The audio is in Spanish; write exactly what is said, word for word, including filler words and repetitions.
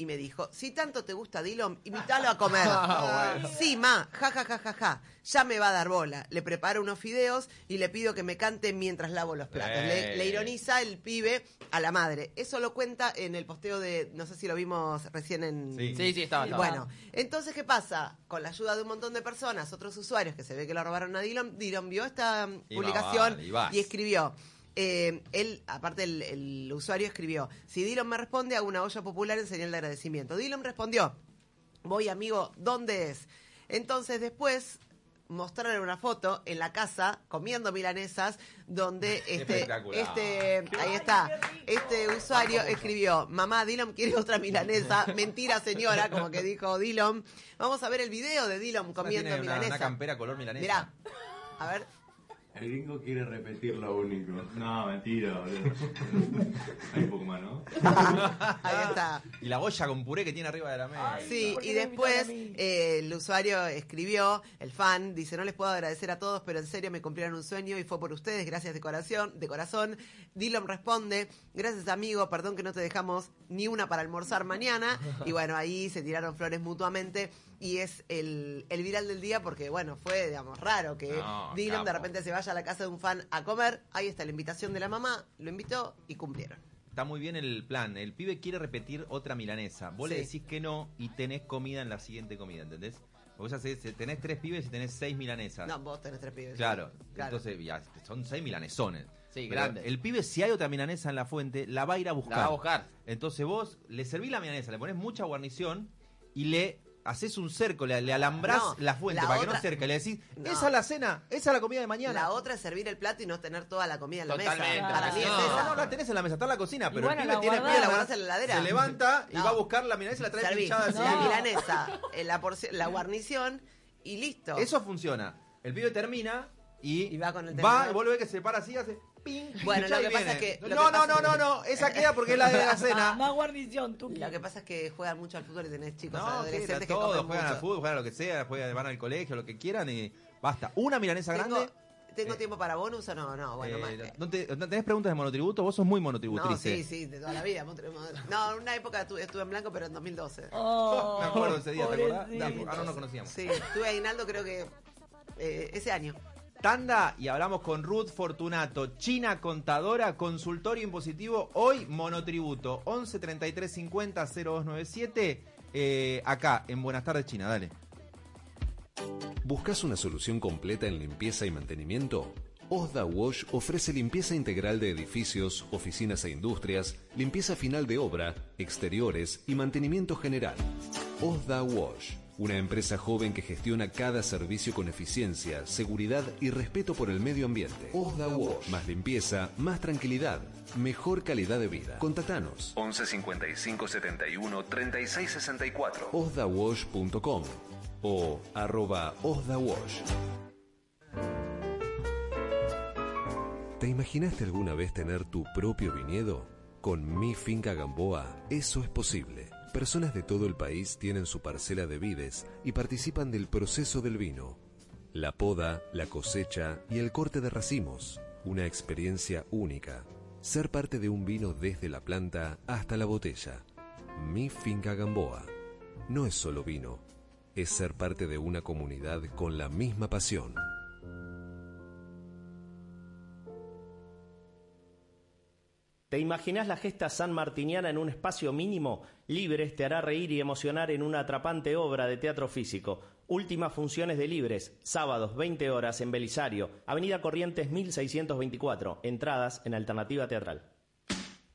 y me dijo, si tanto te gusta Dylan, invítalo a comer. Bueno. Sí, ma, ja, ja, ja, ja, ja. Ya me va a dar bola. Le preparo unos fideos y le pido que me cante mientras lavo los platos. Eh. Le, le ironiza el pibe a la madre. Eso lo cuenta en el posteo de, no sé si lo vimos recién en... Sí, Sí, sí, estaba, estaba. Bueno, entonces, ¿qué pasa? Con la ayuda de un montón de personas, otros usuarios que se ve que lo robaron a Dylan, Dylan vio esta um, Y publicación vale, y vas. y escribió... Eh, él, aparte el, el usuario escribió, si Dylan me responde, hago una olla popular en señal de agradecimiento. Dylan respondió, voy amigo, ¿dónde es? Entonces después mostraron una foto en la casa comiendo milanesas donde este, Espectacular. este ahí está, este usuario escribió, mamá, Dylan quiere otra milanesa. Mentira, señora, como que dijo Dylan. Vamos a ver el video de Dylan comiendo Tiene una, milanesa. una campera color milanesa. Mirá, a ver. El gringo quiere repetir lo único. No, mentira, boludo. Hay un poco más, ¿no? Ahí está. Y la olla con puré que tiene arriba de la mesa. Sí, y después eh, el usuario escribió, el fan, dice, no les puedo agradecer a todos, pero en serio me cumplieron un sueño y fue por ustedes, gracias de corazón. De corazón. Dylan responde, gracias amigo, perdón que no te dejamos ni una para almorzar mañana. Y bueno, ahí se tiraron flores mutuamente y es el, el viral del día porque, bueno, fue, digamos, raro que No, Dylan de capo. repente se vaya a la casa de un fan a comer. Ahí está la invitación de la mamá, lo invitó y cumplieron. Está muy bien el plan. El pibe quiere repetir otra milanesa. Vos Sí. le decís que no y tenés comida en la siguiente comida, ¿entendés? Vos hacés, tenés tres pibes y tenés seis milanesas. No, vos tenés tres pibes. Claro, Claro. entonces ya, son seis milanesones. Sí, Pero grandes. el pibe, si hay otra milanesa en la fuente, la va a ir a buscar. La va a buscar. Entonces vos le servís la milanesa, le pones mucha guarnición y le haces un cerco, le, le alambrás No, la fuente la para que otra- no cerca. Le decís, No. esa es la cena, esa es la comida de mañana. La otra es servir el plato y no tener toda la comida en la Totalmente. mesa. Para mí es No, No, esa. no, la tenés en la mesa, está en la cocina, Y pero bueno, el pibe la tiene guardás. pibe, La guardás en la heladera. se levanta y No. va a buscar la milanesa y la trae Serví pinchada así. la No. milanesa, eh, la, porción- la guarnición y listo. Eso funciona. El pibe termina y, Y va con el va tenedor. y vuelve que se para así, hace ping. Bueno, pincha lo y que pasa viene. es que- lo No, que no, pasa- no, no, no, esa queda porque es la de la cena. Más guarnición, tú. Lo que pasa es que juegan mucho al fútbol y tenés chicos No, adolescentes que que todos comen juegan mucho. al fútbol, juegan a lo que sea, juegan, van al colegio, lo que quieran y basta. Una milanesa Tengo, grande. ¿tengo eh, tiempo para bonus o no? No, bueno, eh, más- eh, ¿no, te- no tenés preguntas de monotributo? Vos sos muy monotributriz. no, sí, eh. sí, de toda la vida. No, en una época estuve, estuve en blanco, pero en dos mil doce. Oh, Me acuerdo ese día, ¿te acordás? pobrecito. Ah, no nos conocíamos. Sí, estuve a Aguinaldo creo que eh, ese año. Tanda y hablamos con Ruth Fortunato, China Contadora, consultorio impositivo, hoy monotributo, once treinta y tres cincuenta cero dos noventa y siete, eh, acá en Buenas Tardes China, dale. ¿Buscas una solución completa en limpieza y mantenimiento? Osda Wash ofrece limpieza integral de edificios, oficinas e industrias, limpieza final de obra, exteriores y mantenimiento general. Osda Wash, una empresa joven que gestiona cada servicio con eficiencia, seguridad y respeto por el medio ambiente. Osda Wash, más limpieza, más tranquilidad, mejor calidad de vida. Contactanos once cincuenta y cinco setenta y uno treinta y seis sesenta y cuatro osda wash punto com o arroba osdawash. ¿Te imaginaste alguna vez tener tu propio viñedo? Con Mi Finca Gamboa, eso es posible. Personas de todo el país tienen su parcela de vides y participan del proceso del vino. La poda, la cosecha y el corte de racimos. Una experiencia única. Ser parte de un vino desde la planta hasta la botella. Mi Finca Gamboa. No es solo vino, es ser parte de una comunidad con la misma pasión. ¿Te imaginás la gesta sanmartiniana en un espacio mínimo? Libres te hará reír y emocionar en una atrapante obra de teatro físico. Últimas funciones de Libres, sábados veinte horas en Belisario, Avenida Corrientes mil seiscientos veinticuatro, entradas en Alternativa Teatral.